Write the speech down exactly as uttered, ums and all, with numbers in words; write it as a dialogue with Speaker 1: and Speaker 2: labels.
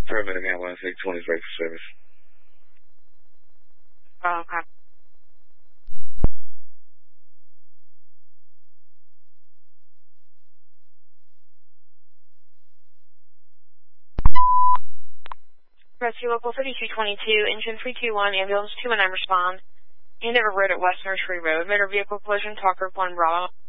Speaker 1: Paramedic ambulance eight twenty is ready for service.
Speaker 2: Oh, okay. Rescue Local thirty-two twenty-two, engine three two one, ambulance two one nine respond. Andover Road at West Nursery Road, motor vehicle collision, talk group one Bravo.